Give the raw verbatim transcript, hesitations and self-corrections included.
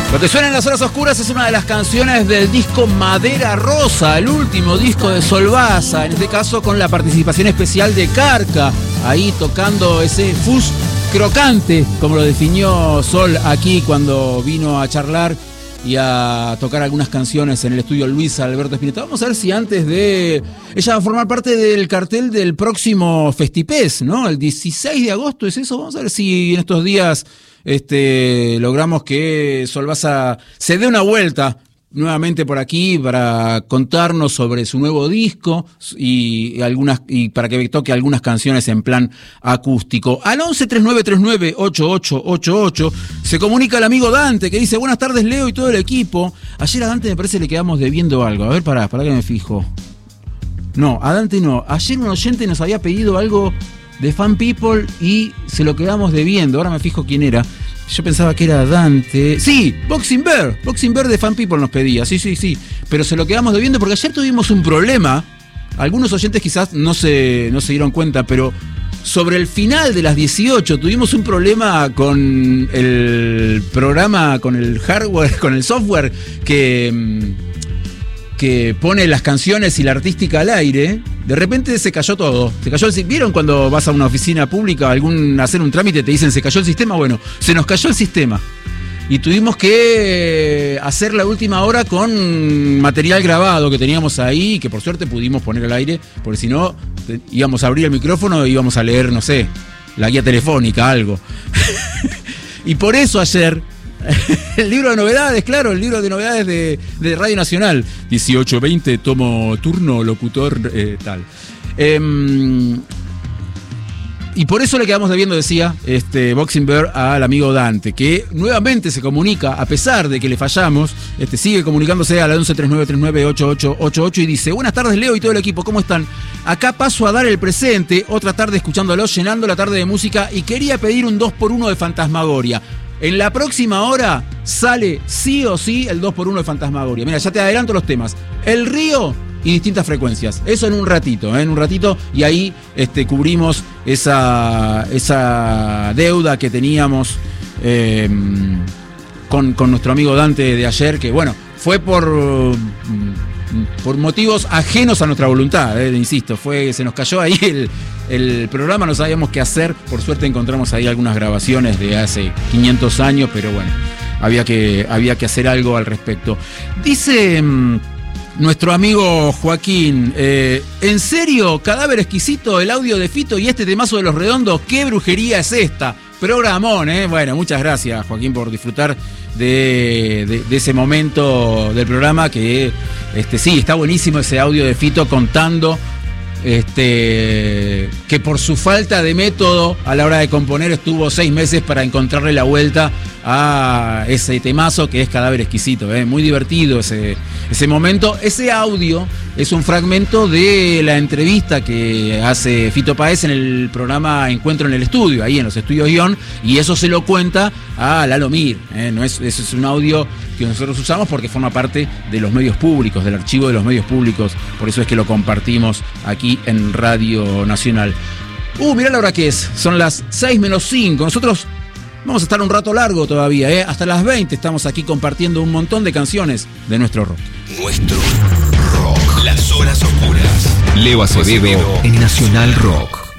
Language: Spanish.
Lo que suena en las horas oscuras es una de las canciones del disco Madera Rosa, el último disco de Solvaza, en este caso con la participación especial de Carca, ahí tocando ese fuzz crocante, como lo definió Sol aquí cuando vino a charlar y a tocar algunas canciones en el estudio Luis Alberto Spinetta. Vamos a ver si antes de... Ella va a formar parte del cartel del próximo Festipés, ¿no? El dieciséis de agosto es eso. Vamos a ver si en estos días este, logramos que Solvaza se dé una vuelta nuevamente por aquí para contarnos sobre su nuevo disco y algunas y para que toque algunas canciones en plan acústico. Al once treinta y nueve treinta y nueve ochenta y ocho ochenta y ocho se comunica el amigo Dante que dice: buenas tardes Leo y todo el equipo. Ayer a Dante me parece le quedamos debiendo algo. A ver, pará, pará que me fijo. No, a Dante no. Ayer un oyente nos había pedido algo de Fan People y se lo quedamos debiendo. Ahora me fijo quién era. Yo pensaba que era Dante. Sí, Boxing Bear. Boxing Bear de Fan People nos pedía. Sí, sí, sí. Pero se lo quedamos debiendo porque ayer tuvimos un problema. Algunos oyentes quizás no se, no se dieron cuenta, pero sobre el final de las dieciocho tuvimos un problema con el programa, con el hardware, con el software que, que pone las canciones y la artística al aire. De repente se cayó todo. Se cayó el, ¿vieron cuando vas a una oficina pública algún hacer un trámite te dicen se cayó el sistema? Bueno, se nos cayó el sistema. Y tuvimos que hacer la última hora con material grabado que teníamos ahí, que por suerte pudimos poner al aire, porque si no íbamos a abrir el micrófono y íbamos a leer, no sé, la guía telefónica, algo. Y por eso ayer el libro de novedades, claro, el libro de novedades de, de Radio Nacional. dieciocho veinte, tomo turno, locutor, eh, tal. Eh, y por eso le quedamos debiendo, decía este Boxing Bear, al amigo Dante, que nuevamente se comunica, a pesar de que le fallamos, este, sigue comunicándose al once treinta y nueve treinta y nueve ochenta y ocho ochenta y ocho y dice: buenas tardes Leo y todo el equipo, ¿cómo están? Acá paso a dar el presente, otra tarde escuchándolo, llenando la tarde de música, y quería pedir un dos por uno de Fantasmagoria. En la próxima hora sale sí o sí el dos por uno de Fantasmagoria. Mira, ya te adelanto los temas. El Río y distintas frecuencias. Eso en un ratito, ¿eh? en un ratito. Y ahí este, cubrimos esa, esa deuda que teníamos eh, con, con nuestro amigo Dante de ayer, que bueno, fue por... por motivos ajenos a nuestra voluntad, eh, insisto, fue, se nos cayó ahí el, el programa, no sabíamos qué hacer, por suerte encontramos ahí algunas grabaciones de hace quinientos años, pero bueno, había que, había que hacer algo al respecto. Dice mmm, nuestro amigo Joaquín, eh, ¿en serio, Cadáver Exquisito, el audio de Fito y este temazo de Los Redondos? ¿Qué brujería es esta? Programón, ¿eh? Bueno, muchas gracias Joaquín por disfrutar de, de, de ese momento del programa, que este, sí, está buenísimo ese audio de Fito contando este, que por su falta de método a la hora de componer estuvo seis meses para encontrarle la vuelta a ese temazo que es Cadáver Exquisito, ¿eh? Muy divertido ese, ese momento. Ese audio es un fragmento de la entrevista que hace Fito Páez en el programa Encuentro en el Estudio, ahí en los estudios Guión, y eso se lo cuenta a Lalo Mir, ¿eh? No es, eso es un audio que nosotros usamos porque forma parte de los medios públicos, del archivo de los medios públicos, por eso es que lo compartimos aquí en Radio Nacional. Uh, mirá la hora que es, son las seis menos cinco, nosotros vamos a estar un rato largo todavía, ¿eh? Hasta las veinte estamos aquí compartiendo un montón de canciones de nuestro rock. Nuestro rock, las horas oscuras. Leo Acevedo en Nacional Rock.